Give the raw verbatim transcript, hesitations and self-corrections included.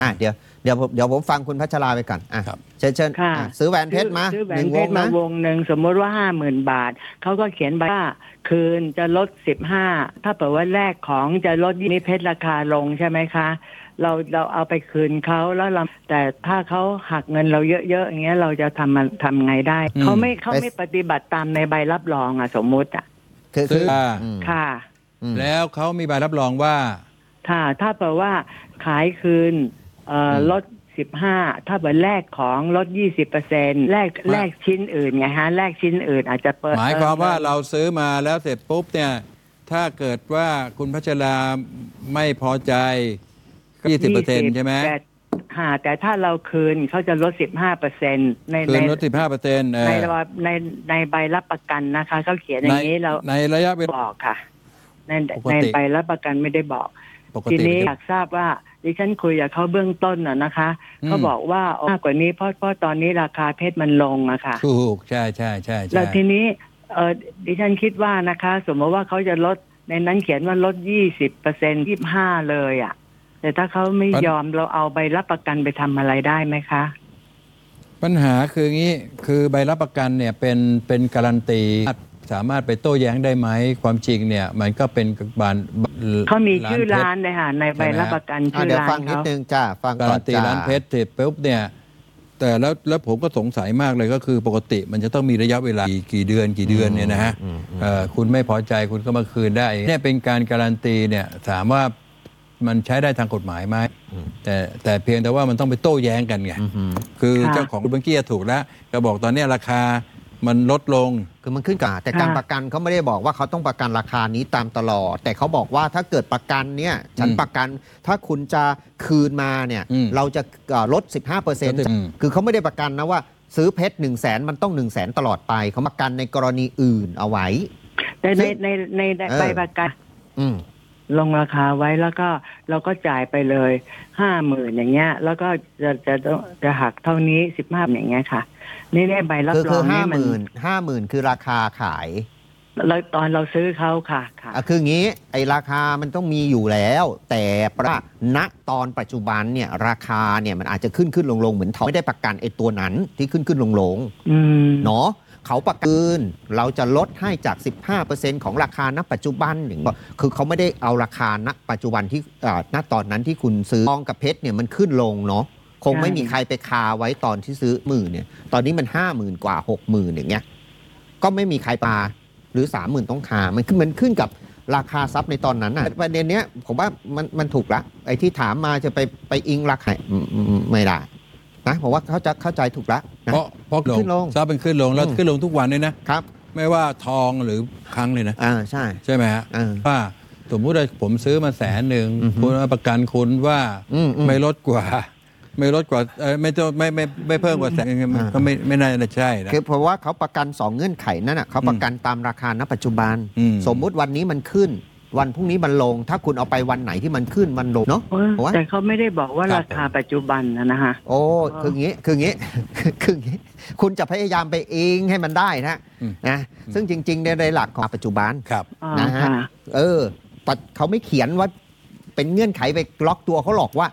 อ่ะเดี๋ยวเดี๋ยวผมเดี๋ยวผมฟังคุณพัชราไปก่อนอ่ะเชิญเชิญซื้อแหวนเพชรมาซื้อแหวนเพชรมาวงหนึ่งสมมติว่าห้าหมื่นบาทเขาก็เขียนว่าคืนจะลดสิบห้าถ้าเปิดว่าแลกของจะลดยี่เพชรราคาลงใช่ไหมคะเราเราเอาไปคืนเขาแล้วเราแต่ถ้าเขาหักเงินเราเยอะๆอย่างเงี้ยเราจะทำทำไงได้เขาไม่เขาไม่ปฏิบัติตามในใบรับรองอ่ะสมมุติอ่ะคือซื้อค่ะแล้วเขามีใบรับรองว่าถ้าถ้าแปลว่าขายคืนเอ่อลดสิบห้าถ้าเปิดแลกของลดยี่สิบเปอร์เซ็นต์แลกแลกชิ้นอื่นไงฮะแลกชิ้นอื่นอาจจะเปิดหมายความว่าเราซื้อมาแล้วเสร็จปุ๊บเนี่ยถ้าเกิดว่าคุณพัชราไม่พอใจยี่สิบเปอร์เซ็นต์ใช่ไหมค่ะแต่ถ้าเราคืนเขาจะลดสิบห้าเปอร์เซ็นต์ในคืนลดสิบห้าเปอร์เซ็นต์ในในในใบรับประกันนะคะเขาเขียนอย่างนี้เราในระยะเวลาบอกค่ะในในใบรับประกันไม่ได้บอกทีนี้อยากทราบว่าดิฉันคุยกับเขาเบื้องต้นน่ะนะคะเขาบอกว่ามากกว่านี้เพราะเพราะตอนนี้ราคาเพชรมันลงอะค่ะถูกใช่ใช่ใช่แล้วทีนี้เออดิฉันคิดว่านะคะสมมติว่าเขาจะลดในนั้นเขียนว่าลดยี่สิบเปอร์เซ็นต์ยี่สิบห้าเลยอะแต่ถ้าเขาไม่ยอมเราเอาใบรับประกันไปทำอะไรได้ไหมคะปัญหาคืองี้คือใบรับประกันเนี่ยเป็นเป็นการันตีสามารถไปโต้แย้งได้ไหมความจริงเนี่ยมันก็เป็นบานเขามีชื่อร้านเลยค่ะในใบรับประกันชื่อร้านเขาเดี๋ยวฟังนิดนึงจ้าฟังการันตีร้านเพชรเสร็จปุ๊บเนี่ยแต่แล้วแล้วผมก็สงสัยมากเลยก็คือปกติมันจะต้องมีระยะเวลากี่เดือนกี่เดือนเนี่ยนะฮะคุณไม่พอใจคุณก็มาคืนได้เนี่ยเป็นการการันตีเนี่ยถามว่ามันใช้ได้ทางกฎหมายไหมแต่แต่เพียงแต่ว่ามันต้องไปโต้แย้งกันไงคือเจ้าของเมื่อกี้ถูกแล้วก็บอกตอนนี้ราคามันลดลงคือมันขึ้นกับแต่การประกันเขาไม่ได้บอกว่าเขาต้องประกันราคานี้ตามตลอดแต่เขาบอกว่าถ้าเกิดประกันเนี่ยฉันประกันถ้าคุณจะคืนมาเนี่ยเราจะลด สิบห้าเปอร์เซ็นต์ คือเขาไม่ได้ประกันนะว่าซื้อเพชรหนึ่งแสนมันต้องหนึ่งแสนตลอดไปเขาประกันในกรณีอื่นเอาไว้แต่ในในในใบประกันลงราคาไว้แล้วก็เราก็จ่ายไปเลยห้าหมื่นอย่างเงี้ยแล้วก็จะจะจะหักเท่านี้สิบห้าอย่างเงี้ยค่ะนี่ได้ใบรับรองห้าหมื่นห้าหมื่นคือราคาขายแล้วตอนเราซื้อเขาค่ะค่ะคืองี้ไอราคามันต้องมีอยู่แล้วแต่ประณตอนปัจจุบันเนี่ยราคาเนี่ยมันอาจจะขึ้นขึ้นลงลงเหมือนเขาไม่ได้ประกันไอตัวนั้นที่ขึ้นขึ้นลงลงเนาะเขาประกันเราจะลดให้จาก สิบห้าเปอร์เซ็นต์ ของราคาณปัจจุบันอย่างคือเขาไม่ได้เอาราคาณปัจจุบันที่ณตอนนั้นที่คุณซื้อทองกับเพชรเนี่ยมันขึ้นลงเนาะคงไม่มีใครไปคาไว้ตอนที่ซื้อหมื่นเนี่ยตอนนี้มันห้าหมื่นกว่าหกหมื่นอย่างเงี้ยก็ไม่มีใครปาหรือสามหมื่นต้องคามันขึ้นมันขึ้นกับราคาทรัพย์ในตอนนั้นน่ะประเด็นเนี้ยผมว่ามันมันถูกละไอ้ที่ถามมาจะไปไปอิงราคาไม่ได้นะผมว่าเขาจะเข้าใจถูกละเพราะเพราะขึ้นลงทรัพย์เป็นขึ้นลงแล้วขึ้นลงทุกวันเลยนะครับไม่ว่าทองหรือครั้งเลยนะอ่าใช่ใช่ไหมฮะว่าสมมติว่าผมซื้อมาแสนหนึ่งคุณประกันคุณว่าไม่ลดกว่าไม่ลดกว่าไม่ต้องไม่ไม่ไม่เพิ่มกว่าแสนก็ไม่ไม่น่าจะใช่นะคือเพราะว่าเขาประกันสองเงื่อนไขนั่นน่ะเขาประกันตามราคาณปัจจุบันสมมุติวันนี้มันขึ้นวันพรุ่งนี้มันลงถ้าคุณเอาไปวันไหนที่มันขึ้นมันลงเนาะแต่เขาไม่ได้บอกว่าราคาปัจจุบันนะฮะโอ้คืองี้คืองี้คืองี้คุณจะพยายามไปเองให้มันได้นะนะซึ่งจริงๆในหลักของปัจจุบันนะฮะเออเขาไม่เขียนว่าเป็นเงื่อนไขไปล็อกตัวเขาหรอกว่า